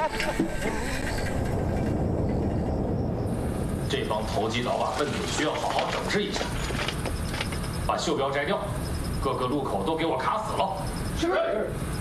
这帮投机倒把分子需要好好整治一下，把袖标摘掉，各个路口都给我卡死了。是。